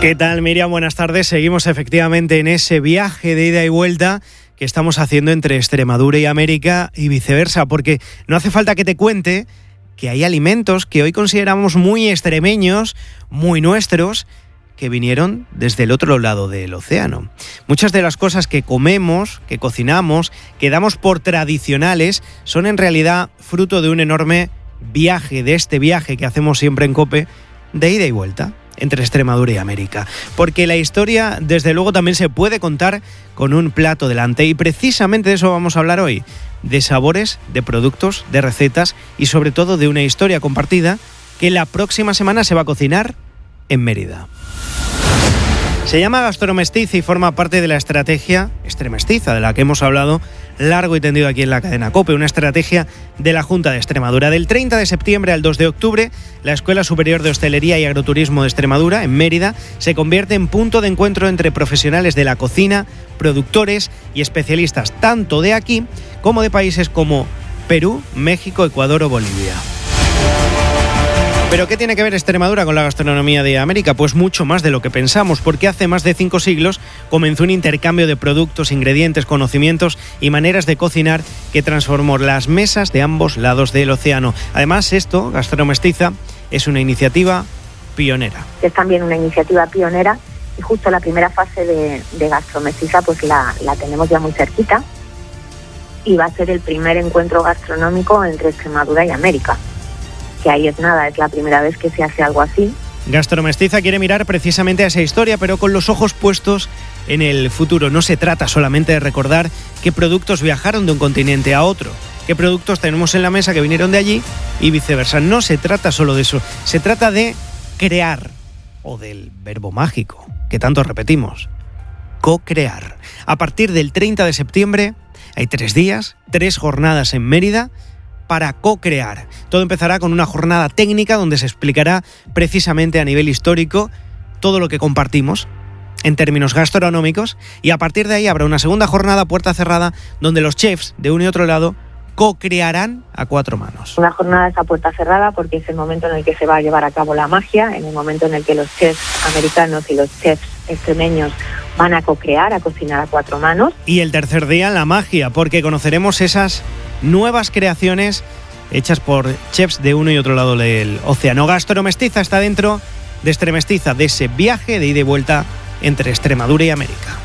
¿Qué tal, Miriam? Buenas tardes. Seguimos efectivamente en ese viaje de ida y vuelta que estamos haciendo entre Extremadura y América y viceversa, porque no hace falta que te cuente que hay alimentos que hoy consideramos muy extremeños, muy nuestros, que vinieron desde el otro lado del océano. Muchas de las cosas que comemos, que cocinamos, que damos por tradicionales, son en realidad fruto de un enorme viaje, de este viaje que hacemos siempre en COPE, de ida y vuelta entre Extremadura y América. Porque la historia, desde luego, también se puede contar con un plato delante. Y precisamente de eso vamos a hablar hoy. De sabores, de productos, de recetas y sobre todo de una historia compartida que la próxima semana se va a cocinar en Mérida. Se llama Gastromestiza y forma parte de la estrategia Extremestiza, de la que hemos hablado largo y tendido aquí en la cadena COPE, una estrategia de la Junta de Extremadura. Del 30 de septiembre al 2 de octubre, la Escuela Superior de Hostelería y Agroturismo de Extremadura, en Mérida, se convierte en punto de encuentro entre profesionales de la cocina, productores y especialistas, tanto de aquí como de países como Perú, México, Ecuador o Bolivia. ¿Pero qué tiene que ver Extremadura con la gastronomía de América? Pues mucho más de lo que pensamos, porque hace más de 5 siglos comenzó un intercambio de productos, ingredientes, conocimientos y maneras de cocinar que transformó las mesas de ambos lados del océano. Además, esto, Gastromestiza, es una iniciativa pionera. Es también una iniciativa pionera y justo la primera fase de Gastromestiza pues la tenemos ya muy cerquita y va a ser el primer encuentro gastronómico entre Extremadura y América. Que ahí es nada, es la primera vez que se hace algo así. Gastromestiza quiere mirar precisamente a esa historia, pero con los ojos puestos en el futuro. No se trata solamente de recordar qué productos viajaron de un continente a otro, qué productos tenemos en la mesa que vinieron de allí y viceversa. No se trata solo de eso, se trata de crear, o del verbo mágico, que tanto repetimos, co-crear. A partir del 30 de septiembre hay 3 días, 3 jornadas en Mérida, para co-crear. Todo empezará con una jornada técnica donde se explicará precisamente a nivel histórico todo lo que compartimos en términos gastronómicos y a partir de ahí habrá una segunda jornada puerta cerrada donde los chefs de un y otro lado co-crearán a 4 manos. Una jornada es a puerta cerrada porque es el momento en el que se va a llevar a cabo la magia, en el momento en el que los chefs americanos y los chefs extremeños van a co-crear, a cocinar a 4 manos. Y el tercer día la magia, porque conoceremos esas nuevas creaciones hechas por chefs de uno y otro lado del océano. Gastromestiza está dentro de Extremestiza, de ese viaje de ida y vuelta entre Extremadura y América.